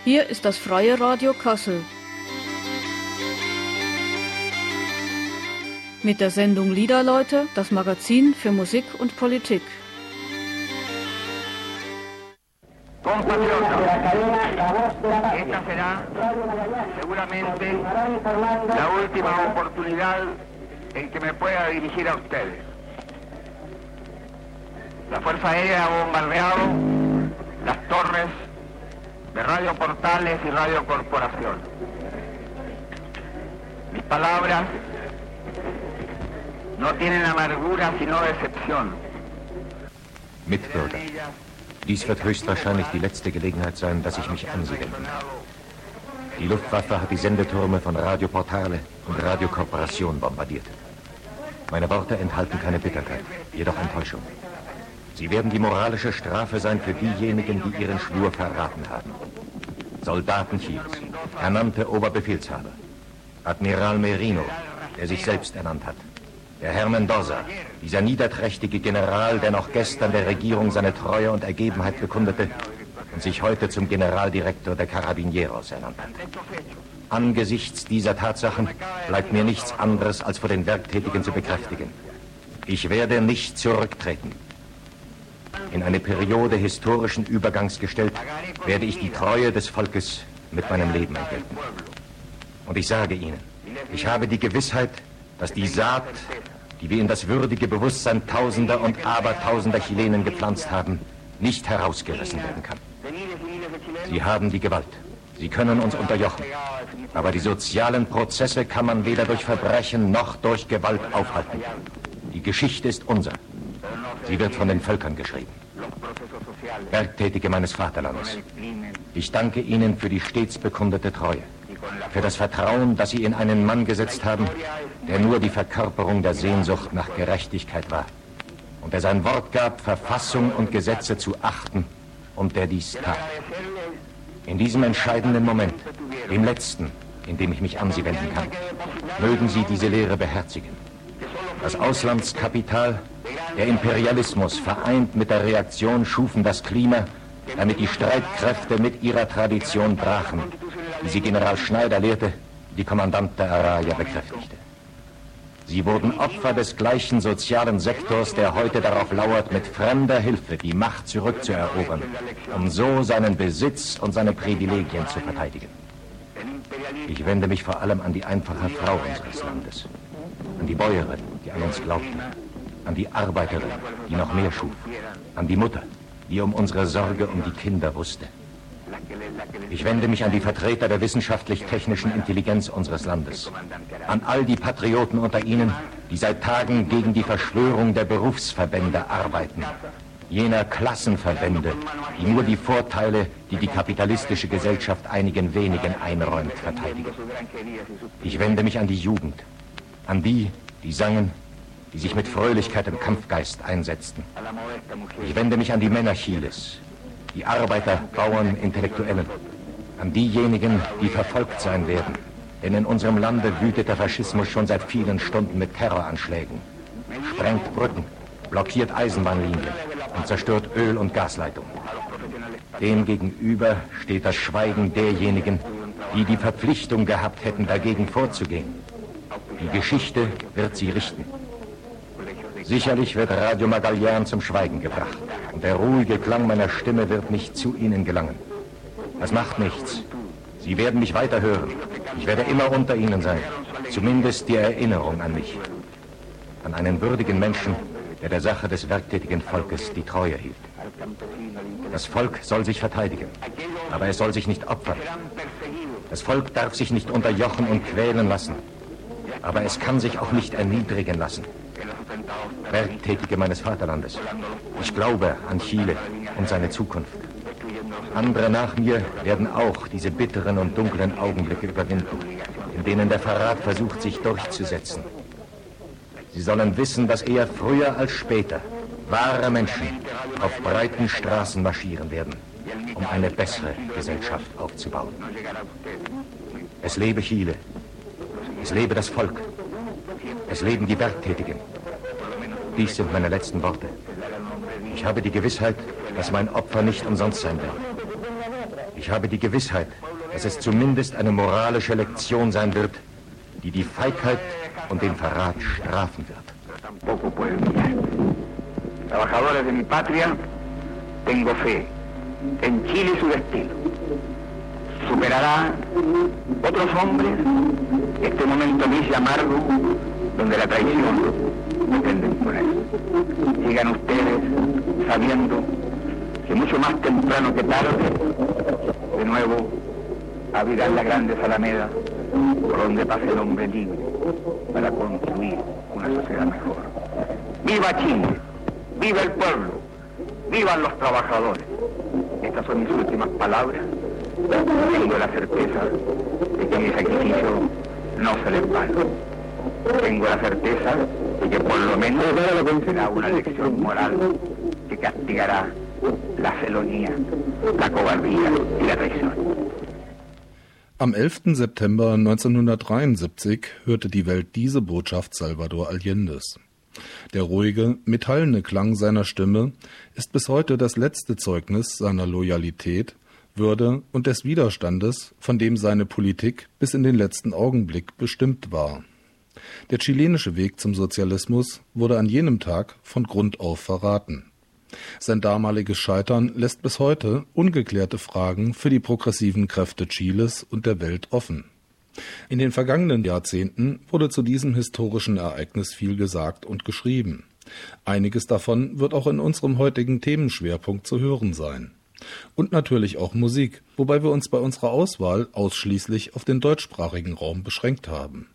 Hier ist das Freie Radio Kassel. Mit der Sendung Liederleute, das Magazin für Musik und Politik. Esta será seguramente la última oportunidad en que me pueda dirigir a ustedes. La Fuerza Aérea ha bombardeado las torres de Radio Portales y Radio Corporación. Mis palabras no tienen amargura sino decepción. Mitbürger, dies wird höchstwahrscheinlich die letzte Gelegenheit sein, dass ich mich an Sie wende. Die Luftwaffe hat die Sendetürme von Radio Portale und Radio Corporation bombardiert. Meine Worte enthalten keine Bitterkeit, jedoch Enttäuschung. Sie werden die moralische Strafe sein für diejenigen, die ihren Schwur verraten haben. Soldaten Chiles, ernannte Oberbefehlshaber, Admiral Merino, der sich selbst ernannt hat, der Herr Mendoza, dieser niederträchtige General, der noch gestern der Regierung seine Treue und Ergebenheit bekundete und sich heute zum Generaldirektor der Carabineros ernannt hat. Angesichts dieser Tatsachen bleibt mir nichts anderes, als vor den Werktätigen zu bekräftigen. Ich werde nicht zurücktreten. In eine Periode historischen Übergangs gestellt, werde ich die Treue des Volkes mit meinem Leben entgelten. Und ich sage Ihnen, ich habe die Gewissheit, dass die Saat, die wir in das würdige Bewusstsein Tausender und Abertausender Chilenen gepflanzt haben, nicht herausgerissen werden kann. Sie haben die Gewalt. Sie können uns unterjochen. Aber die sozialen Prozesse kann man weder durch Verbrechen noch durch Gewalt aufhalten. Die Geschichte ist unser. Sie wird von den Völkern geschrieben. Werktätige meines Vaterlandes, ich danke Ihnen für die stets bekundete Treue, für das Vertrauen, das Sie in einen Mann gesetzt haben, der nur die Verkörperung der Sehnsucht nach Gerechtigkeit war und der sein Wort gab, Verfassung und Gesetze zu achten und der dies tat. In diesem entscheidenden Moment, dem letzten, in dem ich mich an Sie wenden kann, mögen Sie diese Lehre beherzigen. Das Auslandskapital, der Imperialismus vereint mit der Reaktion schufen das Klima, damit die Streitkräfte mit ihrer Tradition brachen, wie sie General Schneider lehrte, die Kommandant der Araya bekräftigte. Sie wurden Opfer des gleichen sozialen Sektors, der heute darauf lauert, mit fremder Hilfe die Macht zurückzuerobern, um so seinen Besitz und seine Privilegien zu verteidigen. Ich wende mich vor allem an die einfache Frau unseres Landes, an die Bäuerin, die an uns glaubte, an die Arbeiterin, die noch mehr schuf, an die Mutter, die um unsere Sorge um die Kinder wusste. Ich wende mich an die Vertreter der wissenschaftlich-technischen Intelligenz unseres Landes, an all die Patrioten unter ihnen, die seit Tagen gegen die Verschwörung der Berufsverbände arbeiten, jener Klassenverbände, die nur die Vorteile, die die kapitalistische Gesellschaft einigen wenigen einräumt, verteidigen. Ich wende mich an die Jugend, an die, die sangen, die sich mit Fröhlichkeit im Kampfgeist einsetzten. Ich wende mich an die Männer Chiles, die Arbeiter, Bauern, Intellektuellen, an diejenigen, die verfolgt sein werden, denn in unserem Lande wütet der Faschismus schon seit vielen Stunden mit Terroranschlägen, sprengt Brücken, blockiert Eisenbahnlinien und zerstört Öl- und Gasleitungen. Demgegenüber steht das Schweigen derjenigen, die die Verpflichtung gehabt hätten, dagegen vorzugehen. Die Geschichte wird sie richten. Sicherlich wird Radio Magallan zum Schweigen gebracht und der ruhige Klang meiner Stimme wird nicht zu Ihnen gelangen. Das macht nichts. Sie werden mich weiter hören. Ich werde immer unter Ihnen sein. Zumindest die Erinnerung an mich. An einen würdigen Menschen, der der Sache des werktätigen Volkes die Treue hielt. Das Volk soll sich verteidigen, aber es soll sich nicht opfern. Das Volk darf sich nicht unterjochen und quälen lassen, aber es kann sich auch nicht erniedrigen lassen. Werktätige meines Vaterlandes, ich glaube an Chile und seine Zukunft. Andere nach mir werden auch diese bitteren und dunklen Augenblicke überwinden, in denen der Verrat versucht, sich durchzusetzen. Sie sollen wissen, dass eher früher als später wahre Menschen auf breiten Straßen marschieren werden, um eine bessere Gesellschaft aufzubauen. Es lebe Chile, es lebe das Volk, es leben die Werktätigen. Dies sind meine letzten Worte. Ich habe die Gewissheit, dass mein Opfer nicht umsonst sein wird. Ich habe die Gewissheit, dass es zumindest eine moralische Lektion sein wird, die die Feigheit und den Verrat strafen wird. Tampoco puede mirar. Trabajadores de mi patria, tengo fe en Chile y su destino. Superará otros hombres este momento gris y amargo donde la traición pretende imponer. Sigan ustedes sabiendo que mucho más temprano que tarde, de nuevo abrirán las grandes alamedas por donde pase el hombre libre para construir una sociedad mejor. ¡Viva Chile! ¡Viva el pueblo! ¡Vivan los trabajadores! Estas son mis últimas palabras. Tengo la certeza de que mi sacrificio no será en vano. Tengo la certeza de que por lo menos será una lección moral que castigará la felonía, la cobardía y la traición. Am 11. September 1973 hörte die Welt diese Botschaft Salvador Allendes. Der ruhige, metallene Klang seiner Stimme ist bis heute das letzte Zeugnis seiner Loyalität, Würde und des Widerstandes, von dem seine Politik bis in den letzten Augenblick bestimmt war. Der chilenische Weg zum Sozialismus wurde an jenem Tag von Grund auf verraten. Sein damaliges Scheitern lässt bis heute ungeklärte Fragen für die progressiven Kräfte Chiles und der Welt offen. In den vergangenen Jahrzehnten wurde zu diesem historischen Ereignis viel gesagt und geschrieben. Einiges davon wird auch in unserem heutigen Themenschwerpunkt zu hören sein. Und natürlich auch Musik, wobei wir uns bei unserer Auswahl ausschließlich auf den deutschsprachigen Raum beschränkt haben.